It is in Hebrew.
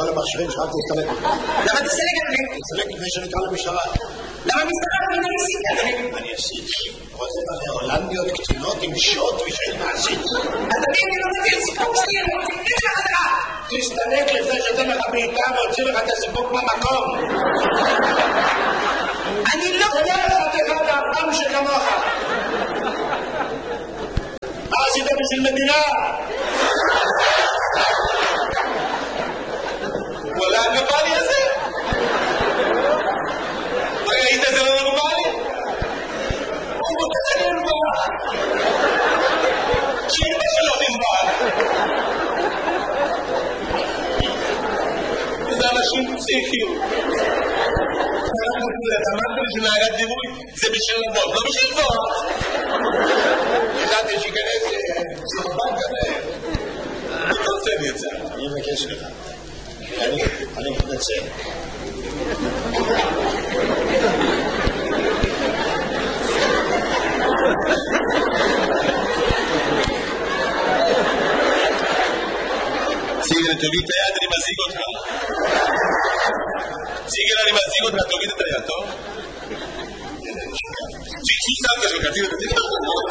כל המכשירים שלך תסתלק. למה תסתלק, אדוני? תסתלק לפני שנקרא למשטרה. למה המשטרה לא מנה עשיתי, אדוני? אני עשיתי. רוצה לך הולנדיות קצינות עם שוט ושאין מעשית. אדוני, אני לא מביא סיפוק שלי, אני רוצה לתת לך חזרה. תסתלק לפני שאתן לך בעיטה והוציא לך את הסיפוק במקום. אני לא... תודה לך תחד האפם שכמוך. מה עשית בשביל מדינה? וואלה, הגבלי הזה? ראית זה לא נורמלי? הוא רוצה נורמל. שאימא שלו נורמל. זה אנשים פסיכיים. אתה אמרת לי שנהגת דימוי זה בשביל לבוא, לא בשביל לבוא. ידעתי שיכנס סרבן כזה. אתה עושה לי את זה. אני מבקש לך. אני מתנצל. סיגל, תוריד את היד, אני מזיג אותך. סיגל, אני מזיג אותך, תוריד את היד, טוב? שמת שלך, תגיד את זה.